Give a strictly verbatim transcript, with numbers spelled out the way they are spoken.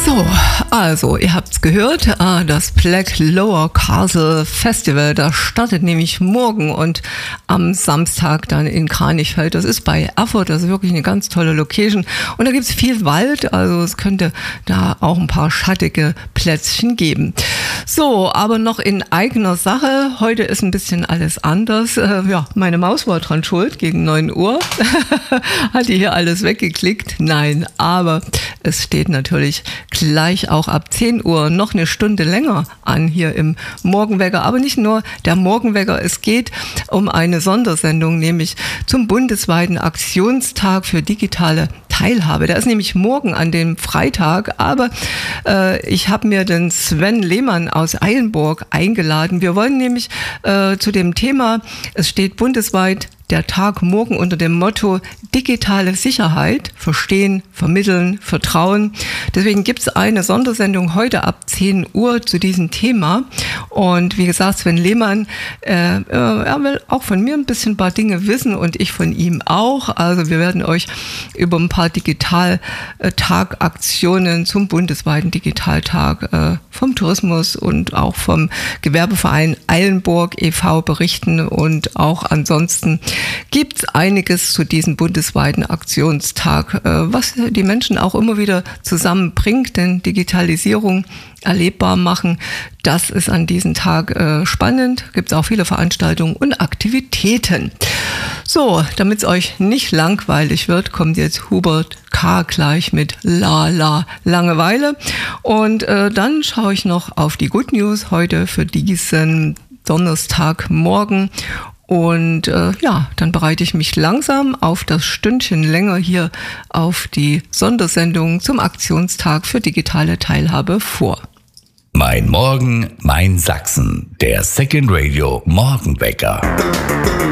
So, also, ihr habt's gehört, das Black Lower Castle Festival, das startet nämlich morgen und am Samstag dann in Kranichfeld. Das ist bei Erfurt, das ist wirklich eine ganz tolle Location und da gibt's viel Wald, also es könnte da auch ein paar schattige Plätzchen geben. So, aber noch in eigener Sache, heute ist ein bisschen alles anders. Ja, meine Maus war dran schuld, gegen neun Uhr hat die hier alles weggeklickt. Nein, aber es steht natürlich gleich auch ab zehn Uhr noch eine Stunde länger an hier im Morgenwecker. Aber nicht nur der Morgenwecker, es geht um eine Sondersendung, nämlich zum bundesweiten Aktionstag für digitale Teilhabe. Der ist nämlich morgen an dem Freitag, aber äh, ich habe mir den Sven Lehmann aus Eilenburg eingeladen. Wir wollen nämlich äh, zu dem Thema, es steht bundesweit der Tag morgen unter dem Motto digitale Sicherheit, verstehen, vermitteln, vertrauen. Deswegen gibt es eine Sondersendung heute ab zehn Uhr zu diesem Thema. Und wie gesagt, Sven Lehmann, äh, er will auch von mir ein bisschen ein paar Dinge wissen und ich von ihm auch. Also wir werden euch über ein paar Digitaltag-Aktionen zum bundesweiten Digitaltag äh, vom Tourismus und auch vom Gewerbeverein Eilenburg e V berichten. Und auch ansonsten gibt es einiges zu diesem bundesweiten Aktionstag, was die Menschen auch immer wieder zusammenbringt, denn Digitalisierung erlebbar machen, das ist an diesem Tag spannend, gibt es auch viele Veranstaltungen und Aktivitäten. So, damit es euch nicht langweilig wird, kommt jetzt Hubert K. gleich mit La La Langeweile und äh, dann schaue ich noch auf die Good News heute für diesen Donnerstagmorgen. Und äh, ja, dann bereite ich mich langsam auf das Stündchen länger hier auf die Sondersendung zum Aktionstag für digitale Teilhabe vor. Mein Morgen, mein Sachsen, der Second Radio Morgenwecker.